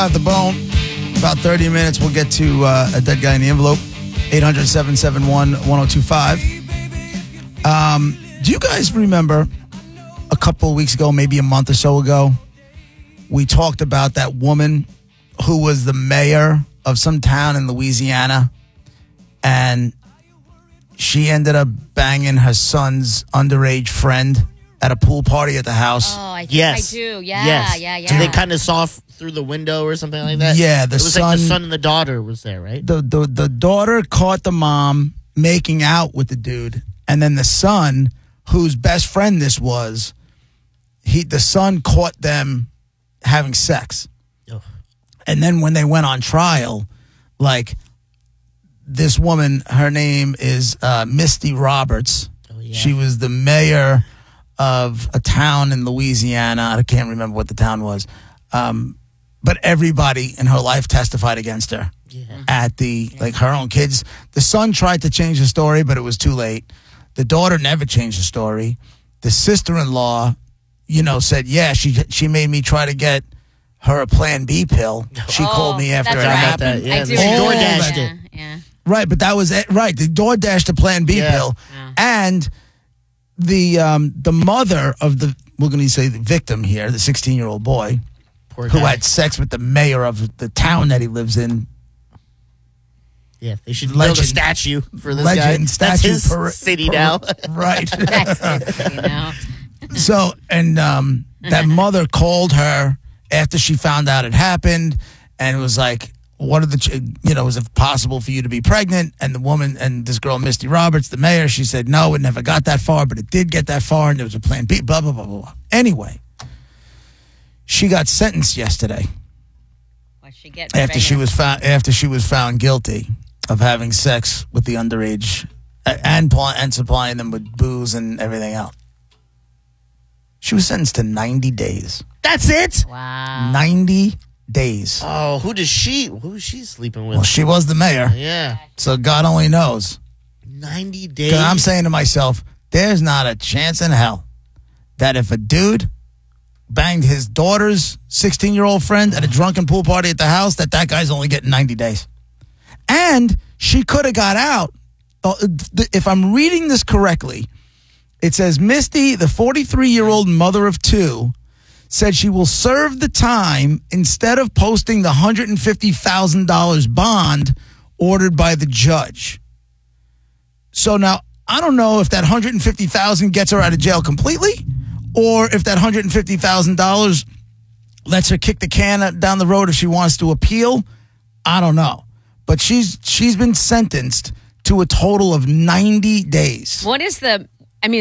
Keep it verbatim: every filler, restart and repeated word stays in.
At the bone, about thirty minutes, we'll get to uh, a dead guy in the envelope. eight hundred, seven seven one, one oh two five. Um, do you guys remember a couple of weeks ago, maybe a month or so ago, we talked about that woman who was the mayor of some town in Louisiana, and she ended up banging her son's underage friend at a pool party at the house? Oh, I think Yes. I do. Yeah, yes. yeah, yeah. So they kind of saw f- through the window or something like that? Yeah, the It was son, like the son and the daughter was there, right? The, the, the daughter caught the mom making out with the dude, and then the son, whose best friend this was, he the son caught them having sex. Ugh. And then when they went on trial, like, this woman, her name is uh, Misty Roberts. Oh, yeah. She was the mayor of a town in Louisiana. I can't remember what the town was. Um, but everybody in her life testified against her Yeah. at the, like, her own kids. The son tried to change the story, but it was too late. The daughter never changed the story. The sister-in-law, you know, said, yeah, she she made me try to get her a Plan B pill. She Oh, called me after it that's right. happened. That, yeah, I do she remember All DoorDashed that. it. Yeah, yeah. Right, but that was it. Right. The DoorDash the Plan B Yeah. pill. Yeah. And the um, the mother of the, we're going to say the victim here, the sixteen-year-old boy, Poor who guy. had sex with the mayor of the town that he lives in. Yeah, they should Legend. build a statue for this Legend, guy. That's statue his per- city per- now. Right. That's it, you know. So, and um, that mother called her after she found out it happened and was like, what are the, ch- you know, is it possible for you to be pregnant? And the woman, and this girl, Misty Roberts, the mayor, she said, no, it never got that far, but it did get that far, and there was a Plan B, blah, blah, blah, blah, blah. Anyway, she got sentenced yesterday What she get after she was found, after she was found guilty of having sex with the underage a- and, pl- and supplying them with booze and everything else. She was sentenced to ninety days. That's it? Wow. ninety days. Oh, who does she, who is she sleeping with? Well, she was the mayor, yeah. so God only knows. ninety days. 'Cause I'm saying to myself, there's not a chance in hell that if a dude banged his daughter's sixteen-year-old friend at a drunken pool party at the house, that that guy's only getting ninety days. And she could have got out. Uh, th- If I'm reading this correctly, it says Misty, the forty-three-year-old mother of two, said she will serve the time instead of posting the one hundred fifty thousand dollars bond ordered by the judge. So now, I don't know if that one hundred fifty thousand dollars gets her out of jail completely, or if that one hundred fifty thousand dollars lets her kick the can down the road if she wants to appeal. I don't know. But she's she's been sentenced to a total of ninety days. What is the